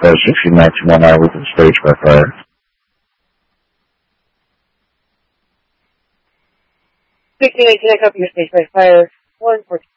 Coast 6921 with the stage by fire. 1618, I copy your stage by fire. 142.